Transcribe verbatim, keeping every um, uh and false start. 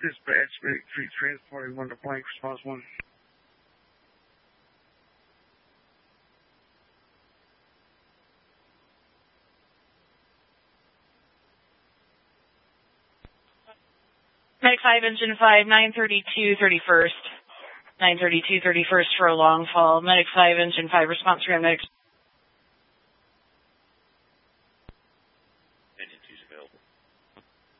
Dispatch, Medic three transporting one to blank, response one. Medic five, Engine five, nine thirty-two, thirty-first. nine thirty-two, thirty-first for a long fall. Medic five, Engine five, response three on Medic